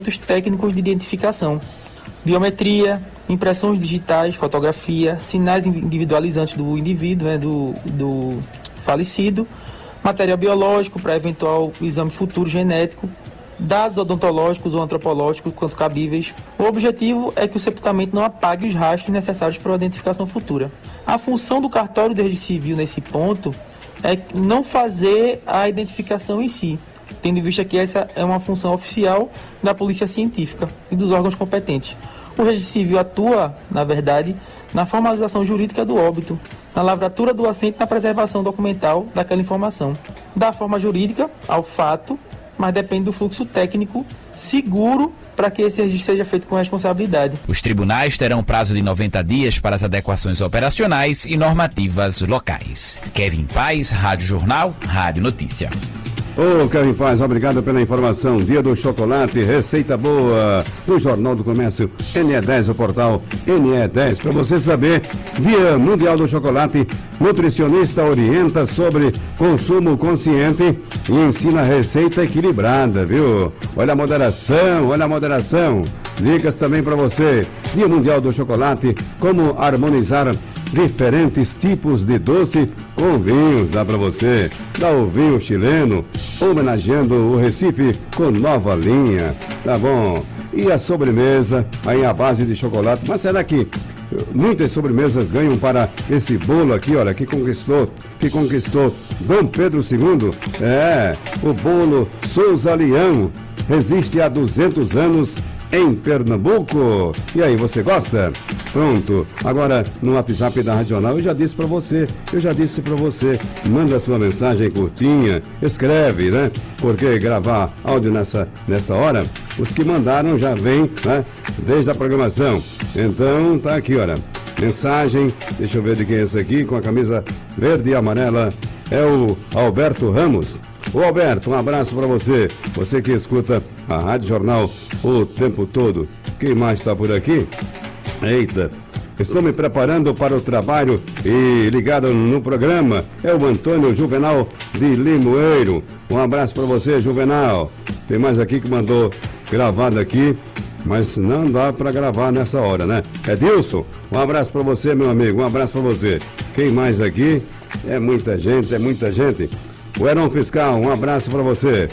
técnicos de identificação, biometria, impressões digitais, fotografia, sinais individualizantes do indivíduo, do falecido, material biológico para eventual exame futuro genético, dados odontológicos ou antropológicos quanto cabíveis. O objetivo é que o sepultamento não apague os rastros necessários para a identificação futura. A função do cartório de registro civil nesse ponto é não fazer a identificação em si, tendo em vista que essa é uma função oficial da Polícia Científica e dos órgãos competentes. O registro civil atua, na verdade, na formalização jurídica do óbito, na lavratura do assento e na preservação documental daquela informação. Dá forma jurídica ao fato, mas depende do fluxo técnico seguro para que esse registro seja feito com responsabilidade. Os tribunais terão prazo de 90 dias para as adequações operacionais e normativas locais. Kevin Paz, Rádio Jornal, Rádio Notícia. Ô, Kevin Paz, obrigado pela informação. Dia do chocolate, receita boa. No Jornal do Comércio, NE10, o portal NE10. Para você saber, Dia Mundial do Chocolate, nutricionista orienta sobre consumo consciente e ensina receita equilibrada, viu? Olha a moderação, olha a moderação. Dicas também para você. Dia Mundial do Chocolate, como harmonizar diferentes tipos de doce com vinhos, dá para você. Dá o vinho chileno, homenageando o Recife com nova linha, tá bom? E a sobremesa, aí à base de chocolate. Mas será que muitas sobremesas ganham para esse bolo aqui, olha, que conquistou Dom Pedro II? É, o bolo Souza Leão, resiste há 200 anos em Pernambuco. E aí, você gosta? Pronto. Agora, no WhatsApp da Regional, eu já disse para você, manda sua mensagem curtinha, escreve, né? Porque gravar áudio nessa hora, os que mandaram já vem, né? Desde a programação. Então, tá aqui, olha, mensagem, deixa eu ver de quem é esse aqui, com a camisa verde e amarela, é o Alberto Ramos. Ô Alberto, um abraço para você, você que escuta a Rádio Jornal o tempo todo. Quem mais está por aqui? Eita, estou me preparando para o trabalho e ligado no programa é o Antônio Juvenal de Limoeiro. Um abraço para você, Juvenal. Tem mais aqui que mandou gravado aqui, mas não dá para gravar nessa hora, né? Edilson, um abraço para você, meu amigo, um abraço para você. Quem mais aqui? É muita gente. O Heron Fiscal, um abraço para você.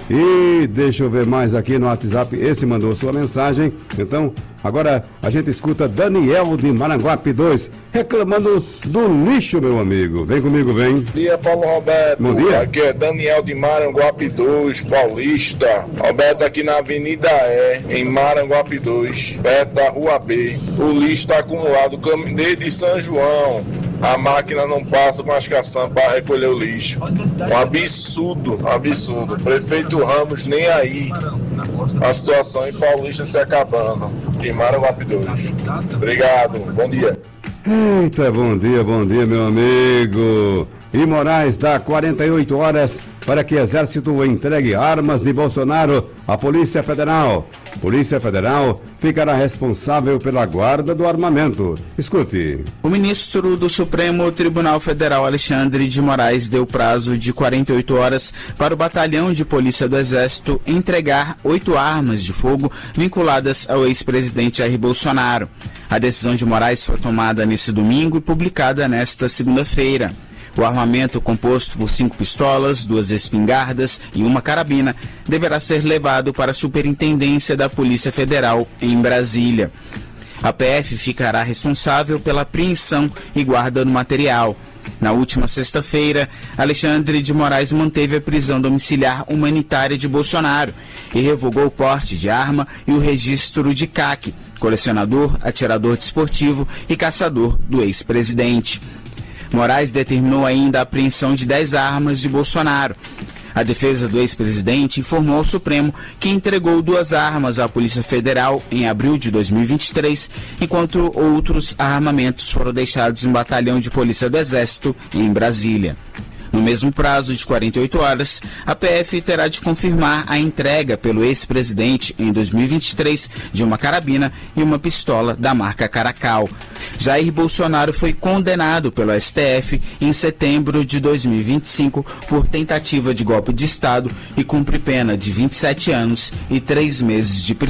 E deixa eu ver mais aqui no WhatsApp. Esse mandou sua mensagem. Então, agora a gente escuta Daniel de Maranguape 2 reclamando do lixo, meu amigo. Vem comigo, vem. Bom dia, Paulo Roberto. Bom dia. Aqui é Daniel de Maranguape 2, Paulista. Roberto, aqui na Avenida em Maranguape 2, perto da Rua B. O lixo está acumulado desde São João. A máquina não passa com as caçambas para recolher o lixo. Um absurdo. Prefeito Ramos nem aí. A situação em Paulista se acabando. Em Maranguape 2. Obrigado, bom dia. Eita, bom dia, meu amigo. E Moraes dá 48 horas para que Exército entregue armas de Bolsonaro à Polícia Federal. Polícia Federal ficará responsável pela guarda do armamento. Escute. O ministro do Supremo Tribunal Federal, Alexandre de Moraes, deu prazo de 48 horas para o Batalhão de Polícia do Exército entregar 8 armas de fogo vinculadas ao ex-presidente Jair Bolsonaro. A decisão de Moraes foi tomada nesse domingo e publicada nesta segunda-feira. O armamento, composto por 5 pistolas, 2 espingardas e uma carabina, deverá ser levado para a Superintendência da Polícia Federal em Brasília. A PF ficará responsável pela apreensão e guarda do material. Na última sexta-feira, Alexandre de Moraes manteve a prisão domiciliar humanitária de Bolsonaro e revogou o porte de arma e o registro de CAC, colecionador, atirador desportivo e caçador do ex-presidente. Moraes determinou ainda a apreensão de 10 armas de Bolsonaro. A defesa do ex-presidente informou ao Supremo que entregou 2 armas à Polícia Federal em abril de 2023, enquanto outros armamentos foram deixados em batalhão de polícia do Exército em Brasília. No mesmo prazo de 48 horas, a PF terá de confirmar a entrega pelo ex-presidente em 2023 de uma carabina e uma pistola da marca Caracal. Jair Bolsonaro foi condenado pelo STF em setembro de 2025 por tentativa de golpe de Estado e cumpre pena de 27 anos e 3 meses de prisão.